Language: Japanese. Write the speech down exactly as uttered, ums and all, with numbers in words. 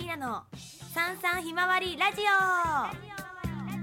やのさんさんひまわりラジオ。